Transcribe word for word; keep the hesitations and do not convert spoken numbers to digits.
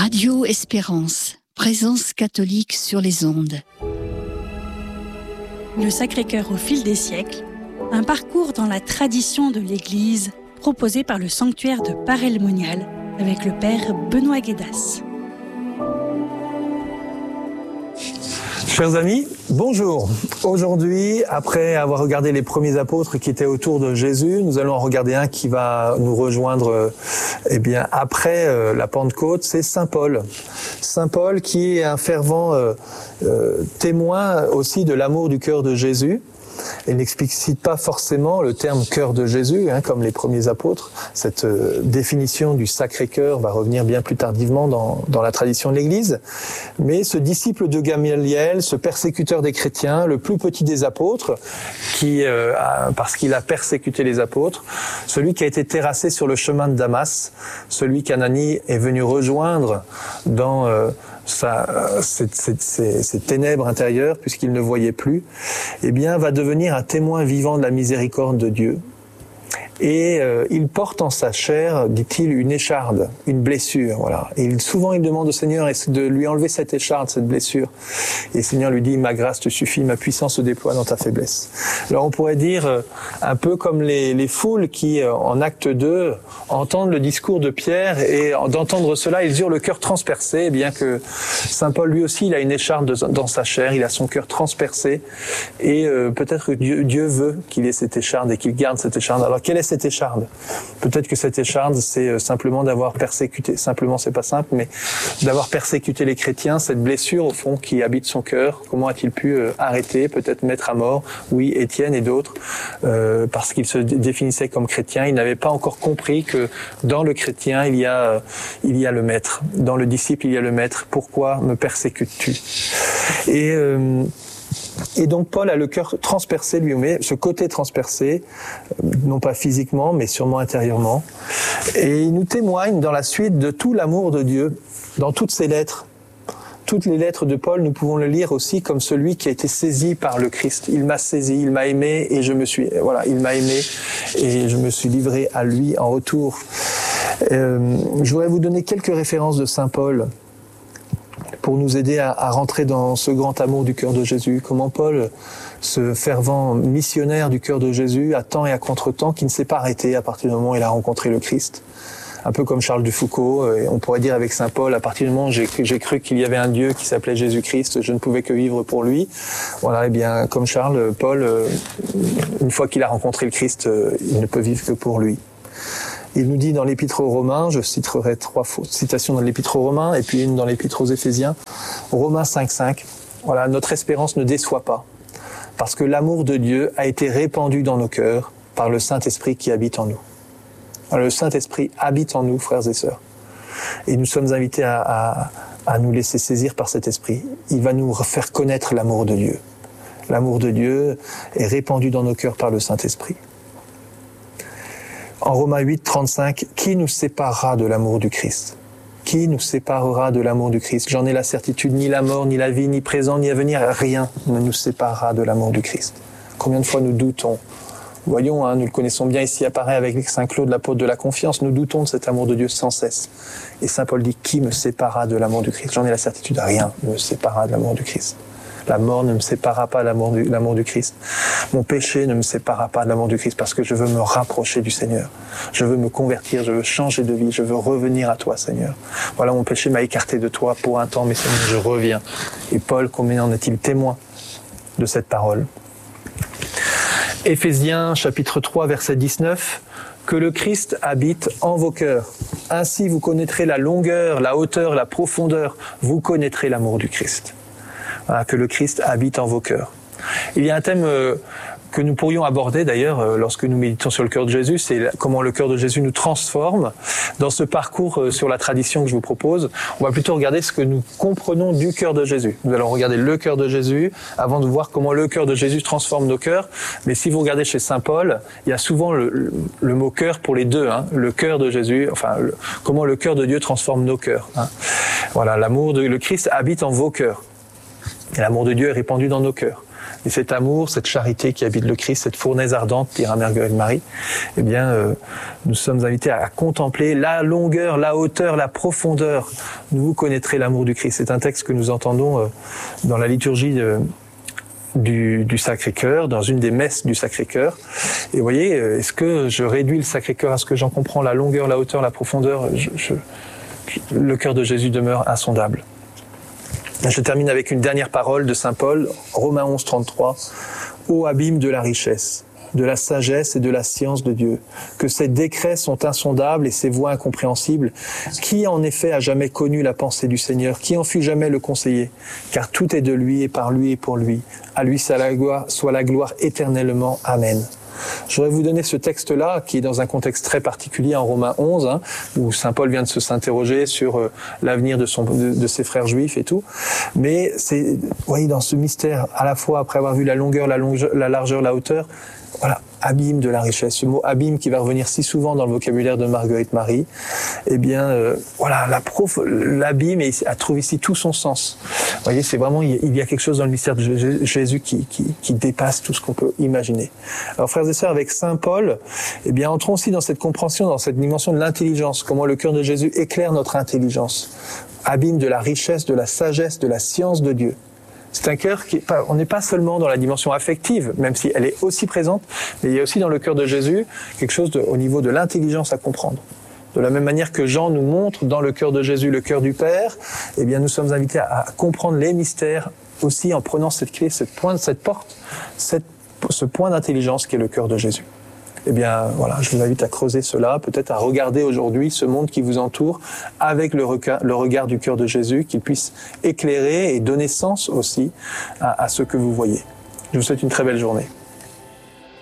Radio Espérance, présence catholique sur les ondes. Le Sacré-Cœur au fil des siècles, un parcours dans la tradition de l'Église proposé par le sanctuaire de Paray-le-Monial avec le Père Benoît Guédas. Chers amis, bonjour. Aujourd'hui, après avoir regardé les premiers apôtres qui étaient autour de Jésus, nous allons en regarder un qui va nous rejoindre eh bien, après euh, la Pentecôte, c'est Saint Paul. Saint Paul qui est un fervent euh, euh, témoin aussi de l'amour du cœur de Jésus. Il n'explicite pas forcément le terme cœur de Jésus, hein, comme les premiers apôtres. Cette euh, définition du Sacré-Cœur va revenir bien plus tardivement dans, dans la tradition de l'Église. Mais ce disciple de Gamaliel, ce persécuteur des chrétiens, le plus petit des apôtres, qui, euh, a, parce qu'il a persécuté les apôtres, celui qui a été terrassé sur le chemin de Damas, celui qu'Ananie est venu rejoindre dans euh, sa, ces, ces, ces, ces ténèbres intérieures, puisqu'il ne voyait plus, eh bien, va devenir un témoin vivant de la miséricorde de Dieu. Et euh, il porte en sa chair, dit-il, une écharde, une blessure. Voilà. Et il, souvent, il demande au Seigneur de lui enlever cette écharde, cette blessure. Et le Seigneur lui dit, ma grâce te suffit, ma puissance se déploie dans ta faiblesse. Alors on pourrait dire, euh, un peu comme les, les foules qui, euh, en acte deux, entendent le discours de Pierre, et d'entendre cela, ils eurent le cœur transpercé, bien que Saint Paul, lui aussi, il a une écharde de, dans sa chair, il a son cœur transpercé, et euh, peut-être que Dieu, Dieu veut qu'il ait cette écharde et qu'il garde cette écharde. Alors quelle est cette écharde? Peut-être que cette écharde, c'est simplement d'avoir persécuté, simplement c'est pas simple, mais d'avoir persécuté les chrétiens, cette blessure au fond qui habite son cœur. Comment a-t-il pu euh, arrêter, peut-être mettre à mort, oui, Étienne et d'autres, euh, parce qu'ils se définissaient comme chrétiens. Ils n'avaient pas encore compris que dans le chrétien, il y a, euh, il y a le maître. Dans le disciple, il y a le maître. Pourquoi me persécutes-tu? Et... Euh, Et donc Paul a le cœur transpercé lui-même, ce côté transpercé, non pas physiquement, mais sûrement intérieurement. Et il nous témoigne dans la suite de tout l'amour de Dieu, dans toutes ses lettres. Toutes les lettres de Paul, nous pouvons le lire aussi comme celui qui a été saisi par le Christ. Il m'a saisi, il m'a aimé et je me suis, voilà, il m'a aimé et je me suis livré à lui en retour. Euh, je voudrais vous donner quelques références de Saint Paul pour nous aider à, à rentrer dans ce grand amour du cœur de Jésus. Comment Paul, ce fervent missionnaire du cœur de Jésus, à temps et à contre-temps, qui ne s'est pas arrêté à partir du moment où il a rencontré le Christ. Un peu comme Charles de Foucault, on pourrait dire avec Saint Paul, à partir du moment où j'ai, j'ai cru qu'il y avait un Dieu qui s'appelait Jésus-Christ, je ne pouvais que vivre pour lui. Voilà, et bien comme Charles, Paul, une fois qu'il a rencontré le Christ, il ne peut vivre que pour lui. Il nous dit dans l'Épître aux Romains, je citerai trois citations dans l'Épître aux Romains et puis une dans l'Épître aux Éphésiens, Romains cinq cinq, voilà, notre espérance ne déçoit pas, parce que l'amour de Dieu a été répandu dans nos cœurs par le Saint-Esprit qui habite en nous. Alors, le Saint-Esprit habite en nous, frères et sœurs, et nous sommes invités à, à, à nous laisser saisir par cet Esprit. Il va nous faire connaître l'amour de Dieu. L'amour de Dieu est répandu dans nos cœurs par le Saint-Esprit. En Romains huit trente-cinq, qui nous séparera de l'amour du Christ? Qui nous séparera de l'amour du Christ? J'en ai la certitude, ni la mort, ni la vie, ni présent, ni à venir, rien ne nous séparera de l'amour du Christ. Combien de fois nous doutons? Voyons, hein, nous le connaissons bien ici, apparaît avec Saint Claude, l'apôtre de la confiance, nous doutons de cet amour de Dieu sans cesse. Et Saint Paul dit, qui me séparera de l'amour du Christ? J'en ai la certitude, rien ne me séparera de l'amour du Christ. La mort ne me séparera pas de l'amour du, l'amour du Christ. Mon péché ne me séparera pas de l'amour du Christ parce que je veux me rapprocher du Seigneur. Je veux me convertir, je veux changer de vie, je veux revenir à toi, Seigneur. Voilà, mon péché m'a écarté de toi pour un temps, mais Seigneur, je reviens. Et Paul, combien en est-il témoin de cette parole? Éphésiens, chapitre trois, verset dix-neuf. Que le Christ habite en vos cœurs. Ainsi, vous connaîtrez la longueur, la hauteur, la profondeur. Vous connaîtrez l'amour du Christ. Voilà, que le Christ habite en vos cœurs. Il y a un thème euh, que nous pourrions aborder d'ailleurs euh, lorsque nous méditons sur le cœur de Jésus, c'est comment le cœur de Jésus nous transforme. Dans ce parcours euh, sur la tradition que je vous propose, on va plutôt regarder ce que nous comprenons du cœur de Jésus. Nous allons regarder le cœur de Jésus avant de voir comment le cœur de Jésus transforme nos cœurs. Mais si vous regardez chez Saint Paul, il y a souvent le, le, le mot cœur pour les deux. Hein, le cœur de Jésus, enfin le, comment le cœur de Dieu transforme nos cœurs. Hein. Voilà, l'amour de le Christ habite en vos cœurs. Et l'amour de Dieu est répandu dans nos cœurs. Et cet amour, cette charité qui habite le Christ, cette fournaise ardente, dira Marguerite Marie, eh bien, euh, nous sommes invités à contempler la longueur, la hauteur, la profondeur. Vous connaîtrez l'amour du Christ. C'est un texte que nous entendons euh, dans la liturgie de, du, du Sacré-Cœur, dans une des messes du Sacré-Cœur. Et vous voyez, est-ce que je réduis le Sacré-Cœur à ce que j'en comprends, la longueur, la hauteur, la profondeur? je, je, Le cœur de Jésus demeure insondable. Je termine avec une dernière parole de saint Paul, Romains onze, trente-trois. « Ô abîme de la richesse, de la sagesse et de la science de Dieu, que ses décrets sont insondables et ses voies incompréhensibles. Qui en effet a jamais connu la pensée du Seigneur? Qui en fut jamais le conseiller? Car tout est de lui et par lui et pour lui. À lui soit la gloire, soit la gloire éternellement. Amen. » Je voudrais vous donner ce texte-là, qui est dans un contexte très particulier en Romains onze, hein, où saint Paul vient de se s'interroger sur euh, l'avenir de, son, de, de ses frères juifs et tout. Mais c'est, vous voyez, dans ce mystère, à la fois après avoir vu la longueur, la, longe, la largeur, la hauteur, voilà, abîme de la richesse. Ce mot abîme qui va revenir si souvent dans le vocabulaire de Marguerite Marie, eh bien, euh, voilà, la prof, l'abîme, et elle trouve ici tout son sens. Vous voyez, c'est vraiment, il y a quelque chose dans le mystère de Jésus qui, qui, qui dépasse tout ce qu'on peut imaginer. Alors, frères et sœurs, avec saint Paul, eh bien, entrons aussi dans cette compréhension, dans cette dimension de l'intelligence, comment le cœur de Jésus éclaire notre intelligence. Abîme de la richesse, de la sagesse, de la science de Dieu. C'est un cœur qui, on n'est pas seulement dans la dimension affective, même si elle est aussi présente, mais il y a aussi dans le cœur de Jésus quelque chose de, au niveau de l'intelligence à comprendre. De la même manière que Jean nous montre dans le cœur de Jésus le cœur du Père, eh bien nous sommes invités à, à comprendre les mystères aussi en prenant cette clé, cette, point, cette porte, cette, ce point d'intelligence qui est le cœur de Jésus. Eh bien, voilà, je vous invite à creuser cela, peut-être à regarder aujourd'hui ce monde qui vous entoure avec le regard, le regard du cœur de Jésus, qu'il puisse éclairer et donner sens aussi à, à ce que vous voyez. Je vous souhaite une très belle journée.